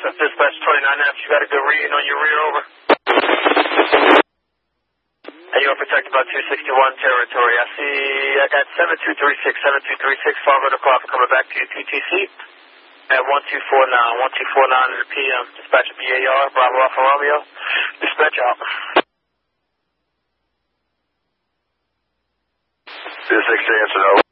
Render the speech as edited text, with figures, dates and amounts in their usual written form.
That's dispatch 29F. You got a good reading on your rear, over. And you are protected by 261 territory. I got 7236, 7236, Fargo to Crawford coming back to you, PTC. At 1249 in the PM. Dispatch BAR, Bravo Alpha Romeo. Dispatch out. 260, answer no.